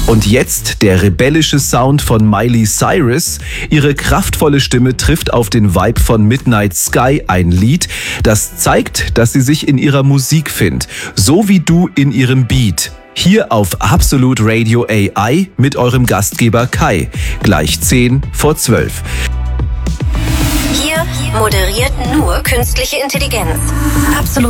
Und jetzt der rebellische Sound von Miley Cyrus. Ihre kraftvolle Stimme trifft auf den Vibe von Midnight Sky, ein Lied, das zeigt, dass sie sich in ihrer Musik findet, so wie du in ihrem Beat. Hier auf Absolute Radio AI mit eurem Gastgeber Kai. Gleich 10 vor 12. Hier moderiert nur künstliche Intelligenz. Absolut.